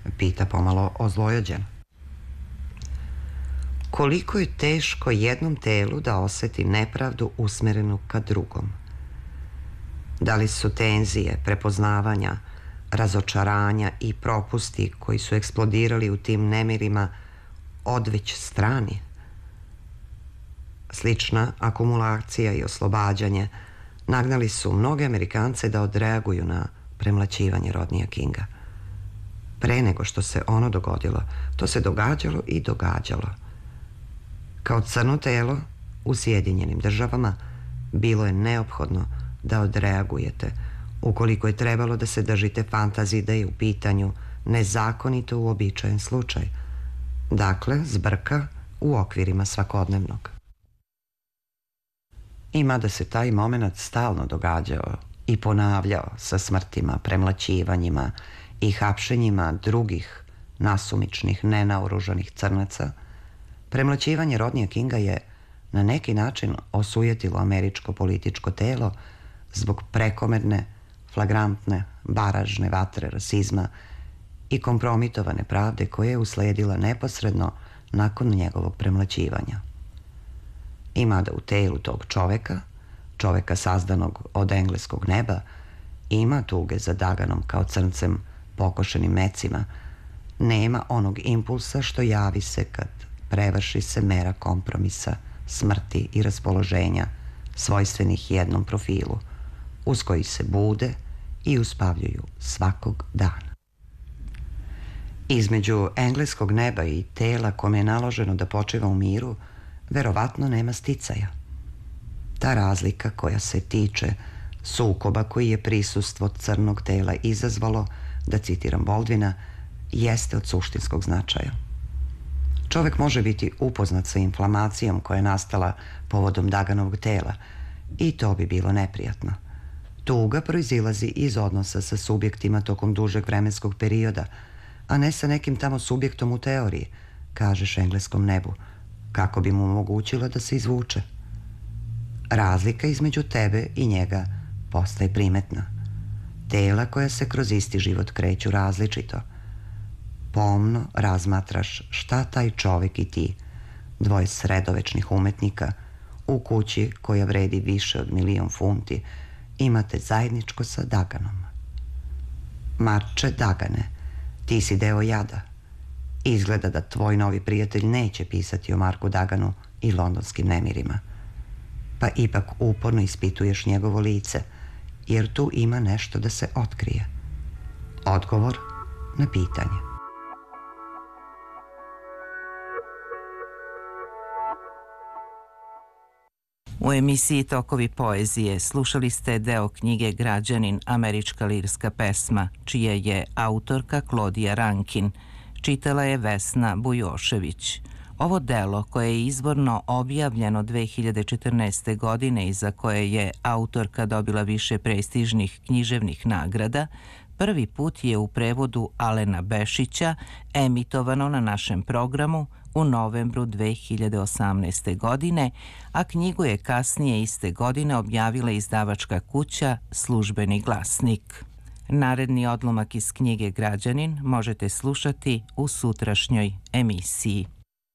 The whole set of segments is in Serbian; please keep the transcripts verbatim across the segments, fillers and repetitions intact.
pita pomalo ozlojeđen. Koliko je teško jednom telu da oseti nepravdu usmerenu ka drugom? Da li su tenzije, prepoznavanja, razočaranja i propusti koji su eksplodirali u tim nemirima odveć strani? Slična akumulacija i oslobađanje nagnali su mnoge Amerikance da odreaguju na premlaćivanje Rodneya Kinga. Pre nego što se ono dogodilo, to se događalo i događalo. Kao crno telo u Sjedinjenim državama bilo je neophodno da odreagujete ukoliko je trebalo da se držite fantaziji da je u pitanju nezakonito uobičajen slučaj. Dakle, zbrka u okvirima svakodnevnog. I mada se taj moment stalno događao i ponavljao sa smrtima, premlaćivanjima i hapšenjima drugih nasumičnih, nenaoružanih crnaca, premlaćivanje Rodneya Kinga je na neki način osujetilo američko političko telo zbog prekomerne, flagrantne, baražne vatre rasizma i kompromitovane pravde koja je usledila neposredno nakon njegovog premlaćivanja. I mada u telu tog čoveka, čoveka sazdanog od engleskog neba, ima tuge za Daganom kao crncem pokošenim mecima, nema onog impulsa što javi se kad prevrši se mera kompromisa, smrti i raspoloženja svojstvenih jednom profilu, uz koji se bude i uspavljuju svakog dana. Između engleskog neba i tela kome je naloženo da počiva u miru, verovatno nema sticaja. Ta razlika koja se tiče sukoba koji je prisustvo crnog tela izazvalo, da citiram Baldwina, jeste od suštinskog značaja. Čovek može biti upoznat sa inflamacijom koja je nastala povodom Daganovog tela i to bi bilo neprijatno. Tuga proizilazi iz odnosa sa subjektima tokom dužeg vremenskog perioda, a ne sa nekim tamo subjektom u teoriji, kažeš engleskom nebu, kako bi mu omogućila da se izvuče. Razlika između tebe i njega postaje primetna. Tela koja se kroz isti život kreću različito. Pomno razmatraš šta taj čovek i ti, dvoje sredovečnih umetnika, u kući koja vredi više od milion funti, imate zajedničko sa Daganom. Marče Dagane, ti si deo jada. Izgleda da tvoj novi prijatelj neće pisati o Marku Daganu i londonskim nemirima. Pa ipak uporno ispituješ njegovo lice, jer tu ima nešto da se otkrije. Odgovor na pitanje. U emisiji Tokovi poezije slušali ste deo knjige Građanin, američka lirska pesma, čija je autorka Klodija Rankin. Čitala je Vesna Bujošević. Ovo delo, koje je izvorno objavljeno dve hiljade četrnaeste. godine i za koje je autorka dobila više prestižnih književnih nagrada, prvi put je u prevodu Alena Bešića emitovano na našem programu u novembru dve hiljade osamnaeste. godine, a knjigu je kasnije iste godine objavila izdavačka kuća Službeni glasnik. Naredni odlomak iz knjige Građanin možete slušati u sutrašnjoj emisiji.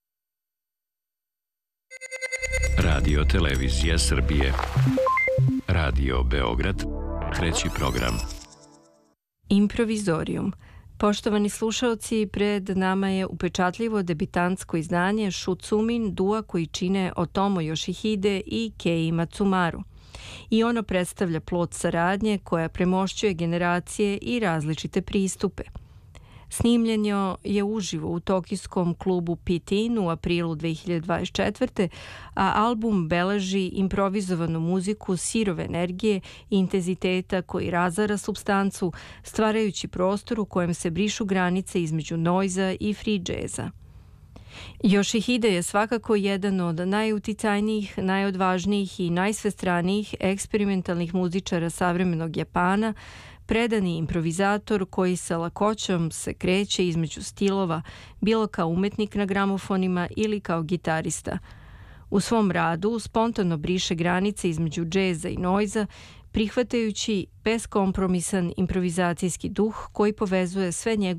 Radio Televizija Srbije. Radio Beograd. Treći program. Improvizorijum. Poštovani slušaoci, pred nama je upečatljivo debitantsko izdanje Shutsumi dua koji čine Otomo Yoshihide i Kei Matsumaru. I ono predstavlja plod saradnje koja premošćuje generacije i različite pristupe. Snimljeno je uživo u tokijskom klubu Pitin u aprilu dve hiljade dvadeset četvrte. a album beleži improvizovanu muziku sirove energije i intenziteta koji razara supstancu, stvarajući prostor u kojem se brišu granice između noiza i free jazza. Yoshihide je svakako jedan od najuticajnijih, najodvažnijih i najsvestranijih eksperimentalnih muzičara savremenog Japana, predani improvizator koji sa lakoćom se kreće između stilova, bilo kao umetnik na gramofonima ili kao gitarista. U svom radu spontano briše granice između džeza i noiza, prihvatajući beskompromisan improvizacijski duh koji povezuje sve njegove